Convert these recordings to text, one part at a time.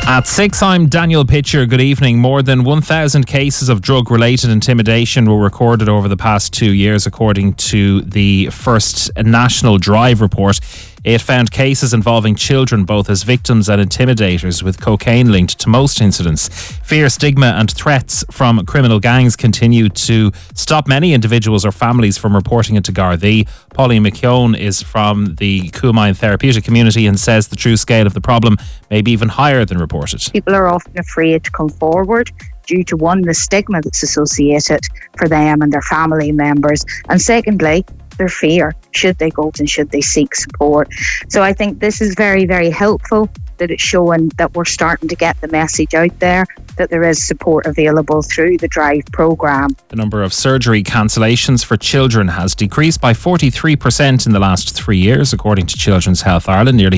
At 6, I'm Daniel Pitcher. Good evening. More than 1,000 cases of drug-related intimidation were recorded over the past 2 years, according to the first National Drive report. It found cases involving children both as victims and intimidators, with cocaine linked to most incidents. Fear, stigma and threats from criminal gangs continue to stop many individuals or families from reporting it to Gardaí. Pauline McKeown is from the Cuamine therapeutic community and says the true scale of the problem may be even higher than reported. People are often afraid to come forward due to, one, the stigma that's associated for them and their family members, and secondly, their fear, should they go and should they seek support. So I think this is very, very helpful that it's showing that we're starting to get the message out there that there is support available through the Drive programme. The number of surgery cancellations for children has decreased by 43% in the last 3 years, according to Children's Health Ireland. Nearly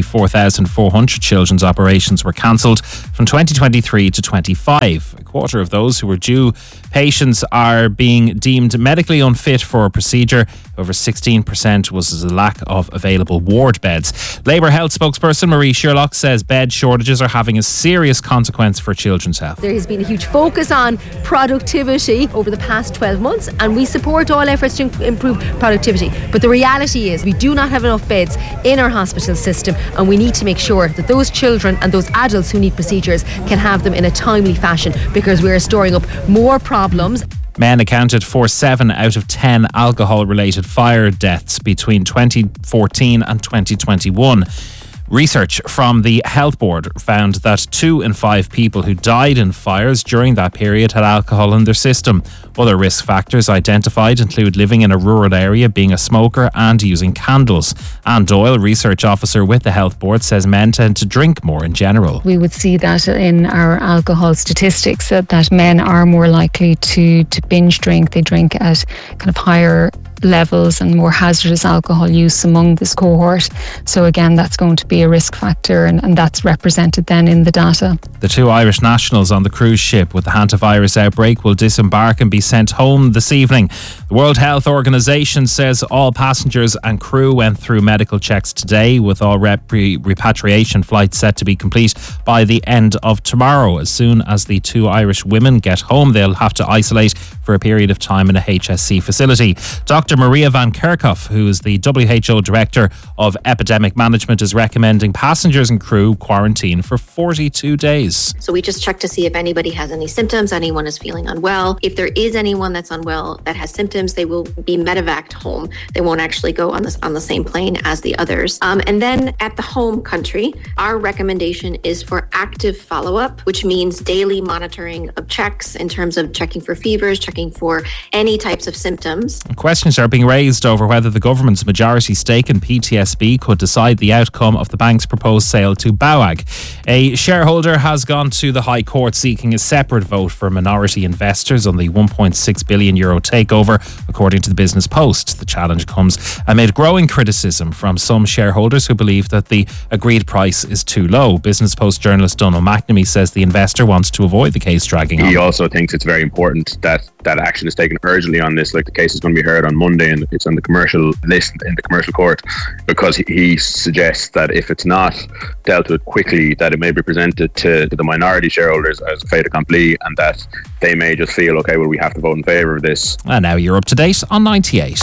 4,400 children's operations were cancelled from 2023 to 25. A quarter of those who were due patients are being deemed medically unfit for a procedure. Over 16% was a lack of available ward beds. Labour Health spokesperson Marie Sherlock says bed shortages are having a serious consequence for children's health. There has been a huge focus on productivity over the past 12 months, and we support all efforts to improve productivity. But the reality is we do not have enough beds in our hospital system, and we need to make sure that those children and those adults who need procedures can have them in a timely fashion, because we are storing up more problems. Men accounted for 7 out of 10 alcohol-related fire deaths between 2014 and 2021. Research from the Health Board found that 2 in 5 people who died in fires during that period had alcohol in their system. Other risk factors identified include living in a rural area, being a smoker and using candles. Anne Doyle, research officer with the Health Board, says men tend to drink more in general. We would see that in our alcohol statistics, that men are more likely to binge drink. They drink at kind of higher levels and more hazardous alcohol use among this cohort. So again, that's going to be a risk factor, and that's represented then in the data. The 2 Irish nationals on the cruise ship with the hantavirus outbreak will disembark and be sent home this evening. The World Health Organization says all passengers and crew went through medical checks today, with all repatriation flights set to be complete by the end of tomorrow. As soon as the 2 Irish women get home, they'll have to isolate for a period of time in a HSC facility. Dr. Maria Van Kerkhoff, who is the WHO Director of Epidemic Management, is recommending passengers and crew quarantine for 42 days. So we just check to see if anybody has any symptoms, anyone is feeling unwell. If there is anyone that's unwell that has symptoms, they will be medevaced home. They won't actually go on the same plane as the others. And then at the home country, our recommendation is for active follow-up, which means daily monitoring of checks in terms of checking for fevers, checking for any types of symptoms. Questions are being raised over whether the government's majority stake in PTSB could decide the outcome of the bank's proposed sale to BAWAG. A shareholder has gone to the High Court seeking a separate vote for minority investors on the €1.6 billion takeover, according to the Business Post. The challenge comes amid growing criticism from some shareholders who believe that the agreed price is too low. Business Post journalist Donal McNamee says the investor wants to avoid the case dragging on. He also thinks it's very important that action is taken urgently on this. Like, the case is going to be heard on Monday and it's on the commercial list in the commercial court, because he suggests that if it's not dealt with quickly, that it may be presented to the minority shareholders as a fait accompli, and that they may just feel, okay, well, we have to vote in favour of this. And now you're up to date on 98.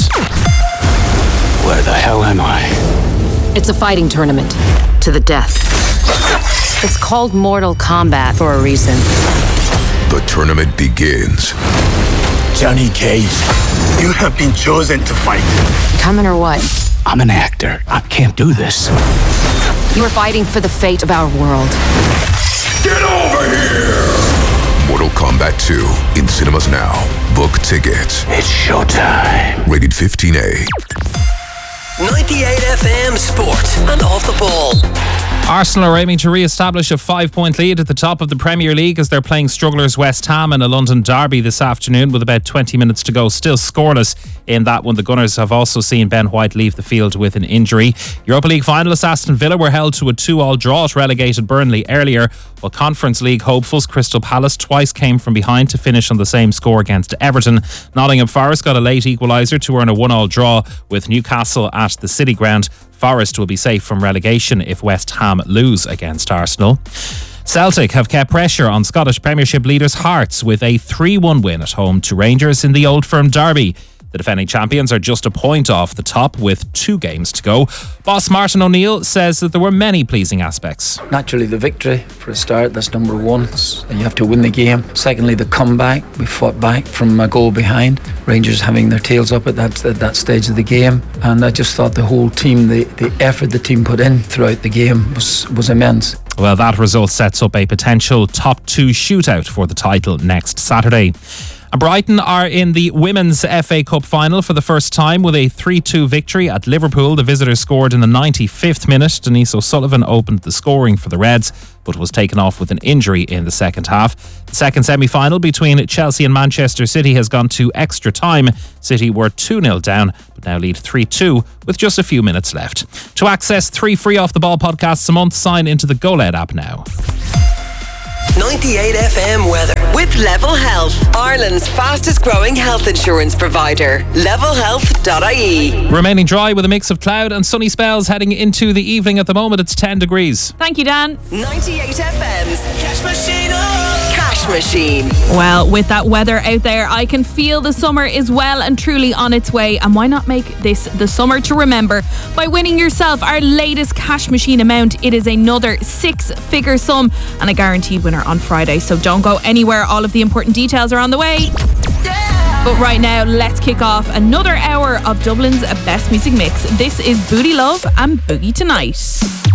Where the hell am I? It's a fighting tournament to the death. It's called Mortal Kombat for a reason. The tournament begins. Johnny Cage, you have been chosen to fight. Coming or what? I'm an actor. I can't do this. You are fighting for the fate of our world. Get over here! Mortal Kombat 2 in cinemas now. Book tickets. It's showtime. Rated 15A. 98 FM Sport and Off the Ball. Arsenal are aiming to re-establish a 5-point lead at the top of the Premier League as they're playing strugglers West Ham in a London derby this afternoon with about 20 minutes to go. Still scoreless in that one. The Gunners have also seen Ben White leave the field with an injury. Europa League finalists Aston Villa were held to a 2-2 draw at relegated Burnley earlier, while Conference League hopefuls Crystal Palace twice came from behind to finish on the same score against Everton. Nottingham Forest got a late equaliser to earn a 1-1 draw with Newcastle at the City Ground. Forest will be safe from relegation if West Ham lose against Arsenal. Celtic have kept pressure on Scottish Premiership leaders' hearts with a 3-1 win at home to Rangers in the Old Firm derby. The defending champions are just a point off the top with 2 games to go. Boss Martin O'Neill says that there were many pleasing aspects. Naturally, the victory for a start, that's number one. You have to win the game. Secondly, the comeback. We fought back from a goal behind. Rangers having their tails up at that stage of the game. And I just thought the whole team, the effort the team put in throughout the game was immense. Well, that result sets up a potential top 2 shootout for the title next Saturday. And Brighton are in the Women's FA Cup final for the first time with a 3-2 victory at Liverpool. The visitors scored in the 95th minute. Denise O'Sullivan opened the scoring for the Reds, but was taken off with an injury in the second half. The second semi-final between Chelsea and Manchester City has gone to extra time. City were 2-0 down, but now lead 3-2 with just a few minutes left. To access 3 free Off the Ball podcasts a month, sign into the GoLed app now. 98 FM weather with Level Health, Ireland's fastest growing health insurance provider. levelhealth.ie. Remaining dry with a mix of cloud and sunny spells heading into the evening. At the moment it's 10 degrees. Thank you, Dan. 98 FM's Cash Machine. Cash Machine. Well, with that weather out there, I can feel the summer is well and truly on its way. And why not make this the summer to remember by winning yourself our latest Cash Machine amount? It is another 6-figure sum and a guaranteed winner on Friday. So don't go anywhere. All of the important details are on the way. But right now, let's kick off another hour of Dublin's best music mix. This is Booty Love and Boogie Tonight.